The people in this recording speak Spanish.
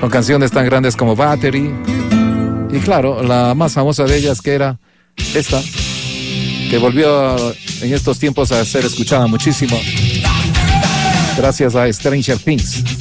con canciones tan grandes como Battery. Y claro, la más famosa de ellas, que era esta, que volvió en estos tiempos a ser escuchada muchísimo gracias a Stranger Things.